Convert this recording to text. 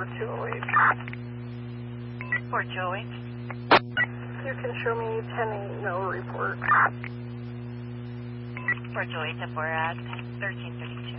4208. 4208. You can show me pending no report. 4208 to Borad, 1332.